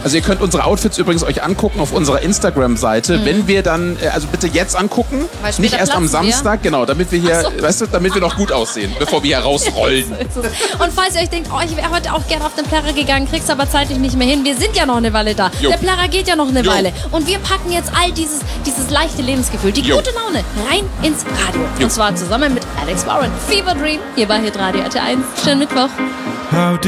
Also ihr könnt unsere Outfits übrigens euch angucken auf unserer Instagram-Seite. Wenn wir dann, also bitte jetzt angucken, nicht erst am Samstag, genau, damit wir hier, weißt du, damit wir noch gut aussehen, bevor wir hier rausrollen. Und falls ihr euch denkt, ich wäre heute auch gerne auf den Plärrer gegangen, krieg's aber zeitlich nicht mehr hin, wir sind ja noch eine Weile da. Der Plärrer geht ja noch eine Weile. Und wir packen jetzt all dieses leichte Lebensgefühl, die gute Laune rein ins Radio. Und zwar zusammen mit Alex Warren. Fever Dream, hier bei Hitradio RT1. Schönen Mittwoch.